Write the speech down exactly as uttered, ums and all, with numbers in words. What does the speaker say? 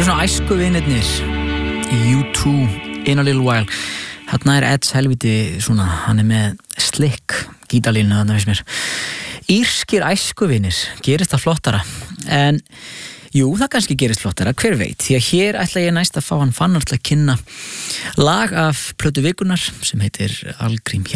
eru svona æskuvinirnir U two In a Little While. Þarna er Edds helviti svona, hann er með slick gítarlínu þarna finnst mér. Írskir æskuvinir, gerist það flottara. En jú, það kannski gerist flottara, hver veit, því að hér ætla ég næst að fá hann Fannar til að kynna lag af plötu vikunnar sem heitir Algrím.